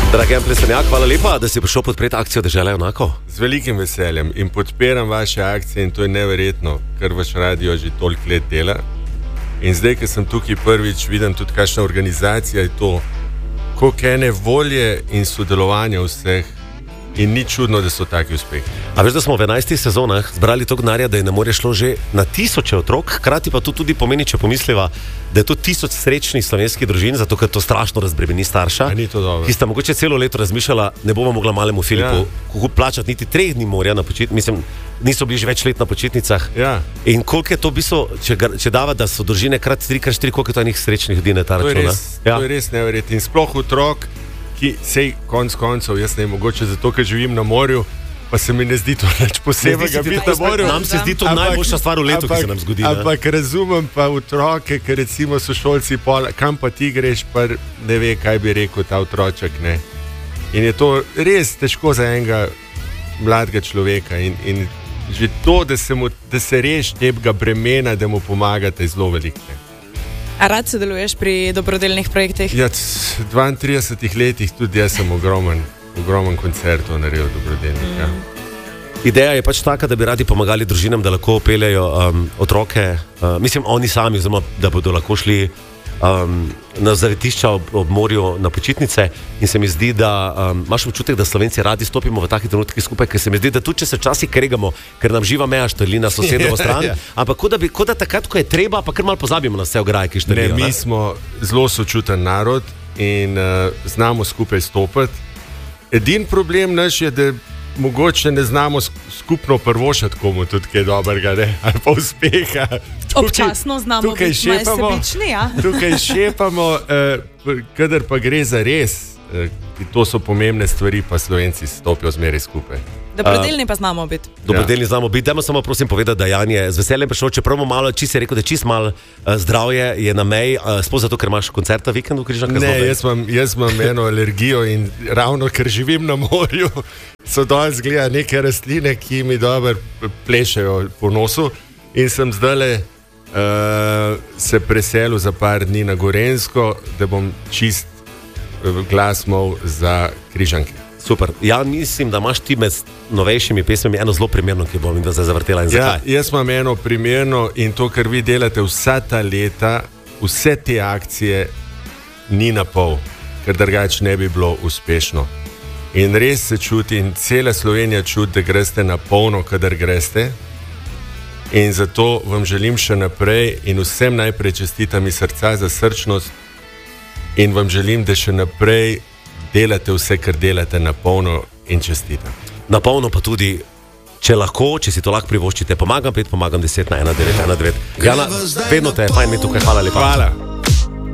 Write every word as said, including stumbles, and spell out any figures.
Dragi Plesenjak, hvala lepa, da si prišel podpreti akcijo Dežela junakov. Z velikim veseljem in podpiram vaše akcije in to je neverjetno, ker vaš radio že toliko let dela. In zdaj, ker sem tukaj prvič, vidim tudi kakšna organizacija je to, koliko ene volje in sodelovanja vseh in ni čudno, da so taki uspehi. A veš, da smo v enajstih sezonah zbrali toliko denarja, da je na morje šlo že na tisoče otrok, hkrati pa to tudi pomeni, če pomisliva, da je to tisoč srečnih slovenskih družin, zato ker to strašno razbremeni starša, ki sta mogoče celo leto razmišljala, ne bomo mogla malemu Filipu ja. plačati niti treh dni morja na počitnicah, mislim, niso bili že več let na počitnicah. Ja. In koliko je to bistvo, če, če dava, da so družine krat tri, krat štiri, koliko je to enih srečnih ljudi na ta račun. To je res, ja. to je res neverjetno. In sploh otrok, ki sej konc koncev, jaz ne mogoče zato, ker živim na morju, pa se mi ne zdi to nič posebnega biti na morju. Nam se zdi to ampak, najboljša stvar v letu, ampak, ki se nam zgodi. Ampak razumem pa otroke, ker recimo so šolci pol, kam pa ti greš, pa ne ve, kaj bi rekel ta otroček, ne. In je to res težko za enega mladega človeka in, in že to, da se, mu, da se reš tega bremena, da mu pomagate, zelo veliko. A rad sodeluješ pri dobrodelnih projektih? Ja, v dvaintridesetih letih tudi jaz sem ogromen, ogromen koncertov naredil dobrodelnih. Mm. Ja. Ideja je pač taka, da bi radi pomagali družinam, da lahko peljejo um, otroke, uh, mislim, oni sami, oziroma, da bodo lahko šli um, na zavetišča ob, ob morju na počitnice in se mi zdi, da um, imaš občutek, da Slovenci radi stopimo v takih trenutkih skupaj, ker se mi zdi, da tudi če se včasih kregamo, ker nam živa meja štrli na sosedovo stran, ja, ja. ampak kot da, bi, kot da takrat, ko je treba, pa kar malo pozabimo na vse ograje, ki štrlijo. Ne, mi ne? smo zelo sočuten narod in uh, znamo skupaj stopiti. Edin problem naš je, da mogoče ne znamo skupno prvošati komu tudi kaj dobrega, ne? Ali pa uspeha. Tukaj, občasno znamo biti malo sebični, ja. Tukaj šepamo, uh, kadar pa gre za res, uh, to so pomembne stvari, pa Slovenci stopijo zmeraj skupaj. Dobrodelni pa znamo biti. Dobrodelni ja. znamo biti. Dajmo samo prosim povedati, da Jan je z veseljem prišel, čeprav malo, či si rekel, da čist malo uh, zdravje je na meji, uh, sploh zato, ker imaš koncert v vikendu, Križankah. Ne, jaz imam, jaz imam eno alergijo in ravno, ker živim na morju, so dol zgleda neke rastline, ki mi dobro plešejo po nosu in sem zdajle uh, se preselil za par dni na Gorenjsko, da bom čist uh, glas imel za Križanke. Super. Ja, mislim, da imaš ti med novejšimi pesmami eno zelo primerno, ki bom da zdaj zavrtela in zakaj. Ja, jaz imam eno primerno in to, kar vi delate vsa ta leta, vse te akcije ni na pol, ker drugače ne bi bilo uspešno. In res se čuti in cela Slovenija čuti, da greste na polno, kadar greste. In zato vam želim še naprej in vsem najprej čestitam iz srca za srčnost in vam želim, da še naprej delate vse, kar delate na polno in čestitam. Na polno pa tudi, če lahko, če si to lahko privoščite, pomagam pet, pomagam deset na ena devet ena devet. Jana, vedno te je fajn imeti tukaj, hvala lepa. Hvala.